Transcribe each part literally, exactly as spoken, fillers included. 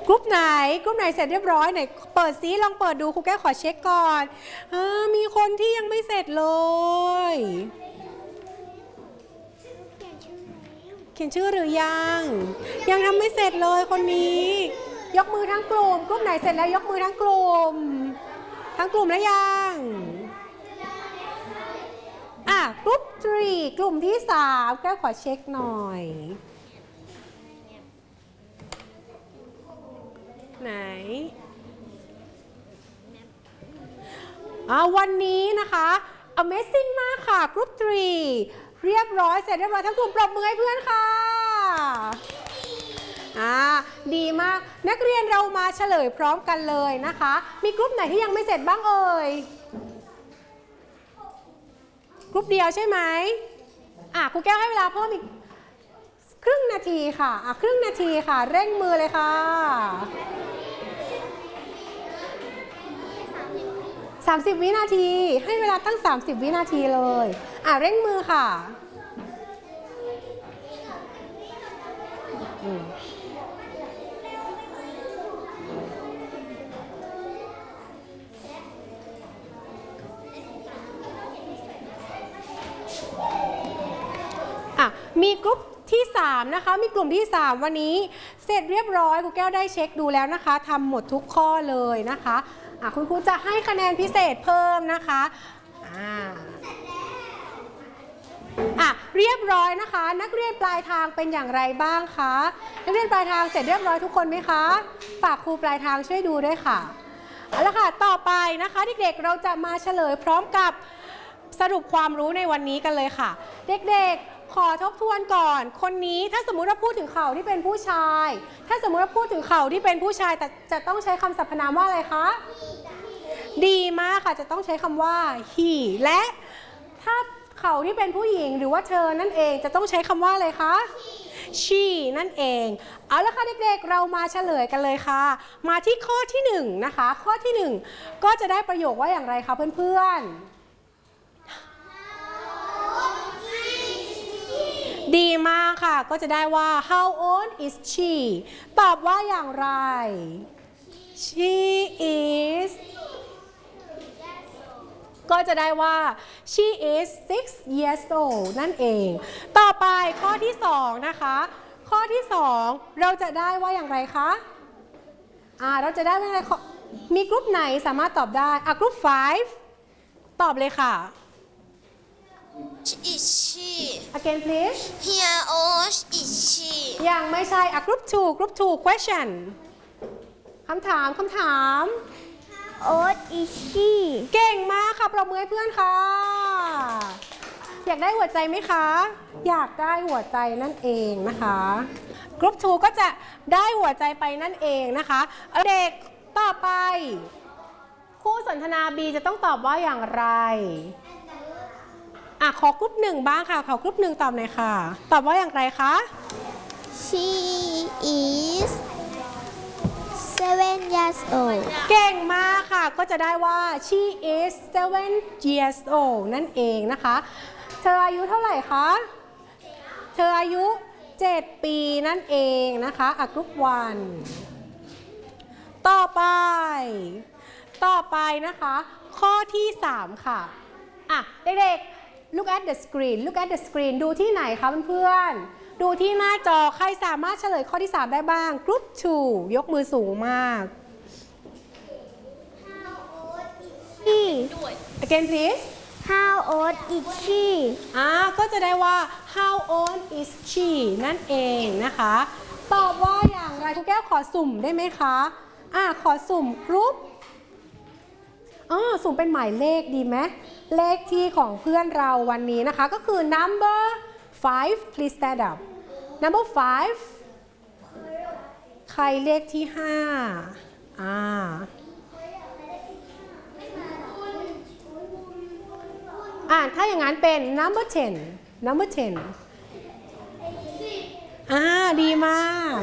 กรุ๊ปไหนกรุ๊ปไหนเสร็จเรียบร้อยไหนเปิดซิลองเปิดดูครูแก้วขอเช็คก่อนอมีคนที่ยังไม่เสร็จเลยเขียนชื่อหรือยังยังทำไม่เสร็จเลยคนนี้ยกมือทั้งกลุ่มกลุ่มไหนเสร็จแล้วยกมือทั้งกลุ่มทั้งกลุ่มแล้วยังอ่ะกลุ่มสามกลุ่มที่สามแก้วขอเช็คหน่อยไหนอ่ะวันนี้นะคะ Amazing มากค่ะกลุ่มสามเรียบร้อยเสร็จเรียบร้อยทั้งกลุ่มปรบมือให้เพื่อนค่ะอ่าดีมากนักเรียนเรามาเฉลยพร้อมกันเลยนะคะมีกลุ่มไหนที่ยังไม่เสร็จบ้างเอ่ยกลุ่มเดียวใช่ไหมอ่ะครูแก้วให้เวลาเพิ่มอีกครึ่งนาทีค่ะอ่ะครึ่งนาทีค่ะเร่งมือเลยค่ะสามสิบวินาทีให้เวลาตั้งสามสิบวินาทีเลยอ่ะเร่งมือค่ะอ่ะมีกลุ่มที่สามนะคะมีกลุ่มที่สามวันนี้เสร็จเรียบร้อยครูแก้วได้เช็คดูแล้วนะคะทำหมดทุกข้อเลยนะคะอ่ะคุณครูจะให้คะแนนพิเศษเพิ่มนะคะอ่าอ่ะเรียบร้อยนะคะนักเรียนปลายทางเป็นอย่างไรบ้างคะนักเรียนปลายทางเสร็จเรียบร้อยทุกคนไหมคะฝากครูปลายทางช่วยดูด้วยค่ะเอาละค่ะต่อไปนะคะเด็กๆเราจะมาเฉลยพร้อมกับสรุปความรู้ในวันนี้กันเลยค่ะเด็กๆขอทบทวนก่อนคนนี้ถ้าสมมุติว่าพูดถึงเขาที่เป็นผู้ชายถ้าสมมุติว่าพูดถึงเขาที่เป็นผู้ชายแต่จะต้องใช้คำสรรพนามว่าอะไรคะดีมากค่ะจะต้องใช้คำว่า he และถ้าเขาที่เป็นผู้หญิงหรือว่าเธอนั่นเองจะต้องใช้คำว่าอะไรคะ she นั่นเองเอาละค่ะเด็กๆเรามาเฉลยกันเลยค่ะมาที่ข้อที่หนึ่งนะคะข้อที่หนึ่งก็จะได้ประโยคว่าอย่างไรคะเพื่อนๆดีมากค่ะก็จะได้ว่า how old is she ตอบว่าอย่างไร she is ก็จะได้ว่า she is six years old นั่นเองต่อไปข้อที่สองนะคะข้อที่สองเราจะได้ว่าอย่างไรคะอ่าเราจะได้ว่าอย่างไรมีกลุ่มไหนสามารถตอบได้อ่ะกลุ่มห้าตอบเลยค่ะ Is she? Again please. How old is she? ยังไม่ใช่อ่ะ group two group two question คำถามคำถาม Old is she? เก่งมากค่ะปรบมือให้เพื่อนค่ะอยากได้หัวใจไหมคะอยากได้หัวใจนั่นเองนะคะ group two ก็จะได้หัวใจไปนั่นเองนะคะเด็กต่อไปคู่สนทนา B จะต้องตอบว่าอย่างไรอ่ะขอกรุ๊ปหนึ่งบ้างค่ะขอกรุ๊ปหนึ่งตอบหน่อยค่ะตอบว่าอย่างไรคะ She is seven years old เก่งมากค่ะก็จะได้ว่า she is seven years old นั่นเองนะคะเธออายุเท่าไหร่คะเธออายุเจ็ดปีนั่นเองนะคะอ่ะกรุ๊ปวันต่อไปต่อไปนะคะข้อที่สามค่ะอ่ะเด็กๆLook at the screen Look at the screen ดูที่ไหนคะเพื่อนๆดูที่หน้าจอใครสามารถเฉลยข้อที่สามได้บ้าง Group สองยกมือสูงมาก she Again please How old is she อ่าก็จะได้ว่า How old is she นั่นเองนะคะตอบว่าอย่างไรครูแก้วขอสุ่มได้ไหมคะอ่าขอสุ่ม Group อ๋อสุ่มเป็นหมายเลขดีไหมเลขที่ของเพื่อนเราวันนี้นะคะก็คือ number five please stand up number five ใครเลขที่ห้าอ่าอ่าถ้าอย่างนั้นเป็น number ten number ten อ่าดีมาก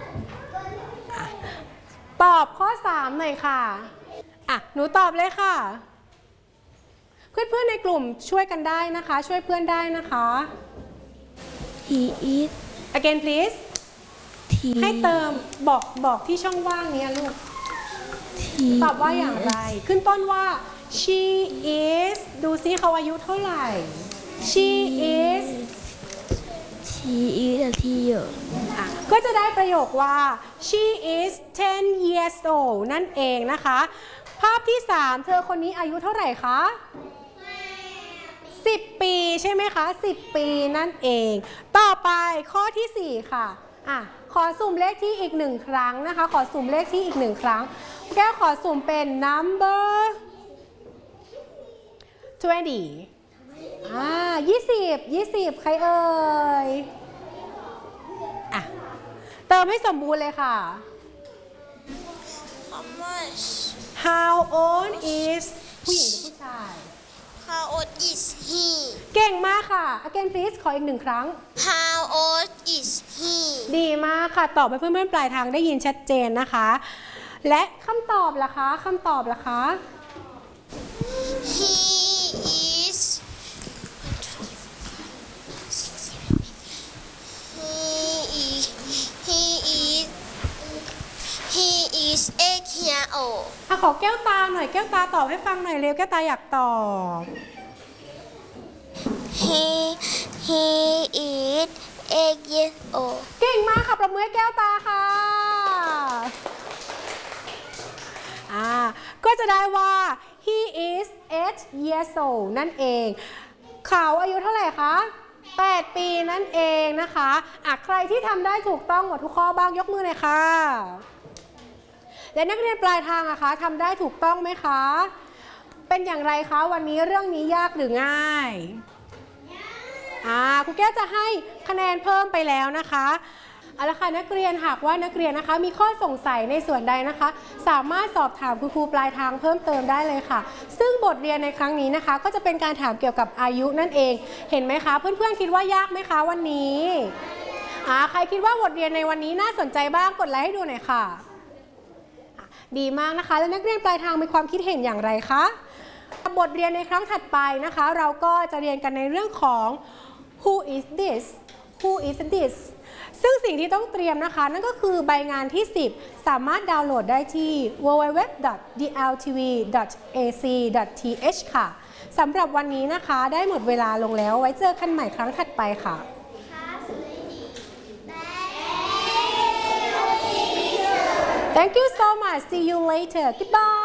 ตอบข้อสามหน่อยค่ะอ่ะหนูตอบเลยค่ะเพื่อนๆในกลุ่มช่วยกันได้นะคะช่วยเพื่อนได้นะคะ He is Again please T ให้เติมบอกบอกที่ช่องว่างนี้ลูก T ตอบว่าอย่างไร ขึ้นต้นว่า she is ดูซิเขาอายุเท่าไหร่ she is T is กับ T อยู่อ่ะก็จะได้ประโยคว่า she is ten years old นั่นเองนะคะ ภาพที่สามเธอคนนี้อายุเท่าไหร่คะสิบปีใช่ไหมคะสิบปีนั่นเอง ต่อไปข้อที่สี่ค่ะอ่ะขอสุ่มเลขที่อีกหนึ่งครั้งนะคะ ขอสุ่มเลขที่อีกหนึ่งครั้งแก้วขอสุ่มเป็น number twenty อ่ายี่สิบยี่สิบใครเอ่ยอ่ะเติมให้สมบูรณ์เลยค่ะ How much? how old is ผู้หญิงหรือผู้ชาย How old is he? เก่งมากค่ะ again please ขออีกหนึ่งครั้ง How old is he? ดีมากค่ะ ตอบให้เพื่อนๆปลายทางได้ยินชัดเจนนะคะ และคำตอบล่ะคะคำตอบล่ะคะ He is. He is. He is. He is eight years old. อ่ะขอแก้วตาหน่อยแก้วตาตอบให้ฟังหน่อยเร็วแก้วตาอยากตอบ He he is eight years old. เก่งมากค่ะประมือให้แก้วตาค่ะอ่าก็จะได้ว่า he is eight years old นั่นเองเขาอายุเท่าไหร่คะแปดปีนั่นเองนะคะอ่ะใครที่ทำได้ถูกต้องหมดทุกข้อบ้างยกมือหน่อยค่ะและนักเรียนปลายทางอะคะทำได้ถูกต้องไหมคะเป็นอย่างไรคะวันนี้เรื่องนี้ยากหรือง่ายอ่าครูแก้วจะให้คะแนนเพิ่มไปแล้วนะคะเอาละค่ะนักเรียนหากว่านักเรียนนะคะมีข้อสงสัยในส่วนใดนะคะ สามารถสอบถามคุณครูปลายทางเพิ่มเติมได้เลยค่ะซึ่งบทเรียนในครั้งนี้นะคะ ก็จะเป็นการถามเกี่ยวกับอายุนั่นเองเห็นไหมคะเพื่อนๆคิดว่ายากไหมคะวันนี้อ่าใครคิดว่าบทเรียนในวันนี้น่าสนใจบ้างกดไลค์ให้ดูหน่อยค่ะดีมากนะคะแล้วนักเรียนปลายทางมีความคิดเห็นอย่างไรคะบทเรียนในครั้งถัดไปนะคะเราก็จะเรียนกันในเรื่องของ who is this who is this ซึ่งสิ่งที่ต้องเตรียมนะคะนั่นก็คือใบงานที่สิบสามารถดาวน์โหลดได้ที่ ดับเบิลยู ดับเบิลยู ดับเบิลยู ดอท ดี แอล ที วี ดอท เอ ซี ดอท ที เอช ค่ะสำหรับวันนี้นะคะได้หมดเวลาลงแล้วไว้เจอกันใหม่ครั้งถัดไปค่ะ Thank you so much. See you later. Goodbye.